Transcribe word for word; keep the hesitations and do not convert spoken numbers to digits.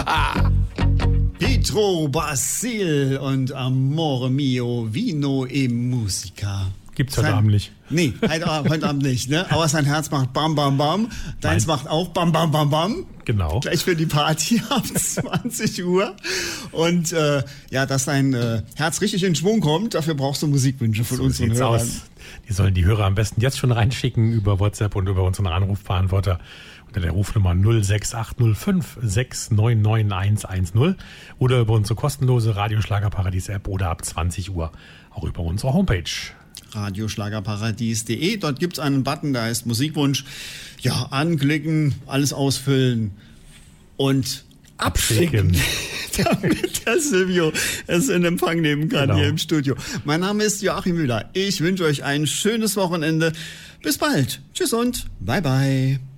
Pietro Basil und Amore Mio, Vino e Musica. Gibt's heute sein, Abend nicht. Nee, heute, heute Abend nicht, ne? Aber sein Herz macht bam, bam, bam. Deins Nein. macht auch bam, bam, bam, bam. Genau. Gleich für die Party ab zwanzig Uhr. Und äh, ja, dass dein äh, Herz richtig in Schwung kommt, dafür brauchst du Musikwünsche von So unseren sieht's Hörern. aus. Die sollen die Hörer am besten jetzt schon reinschicken über WhatsApp und über unseren Anrufbeantworter unter der Rufnummer null sechs acht null fünf sechs neun neun eins eins null oder über unsere kostenlose Radioschlagerparadies-App oder ab zwanzig Uhr auch über unsere Homepage. radioschlagerparadies punkt de. Dort gibt's einen Button, da heißt Musikwunsch. Ja, anklicken, alles ausfüllen und abschicken, damit der Silvio es in Empfang nehmen kann, genau, hier im Studio. Mein Name ist Joachim Müller. Ich wünsche euch ein schönes Wochenende. Bis bald. Tschüss und bye bye.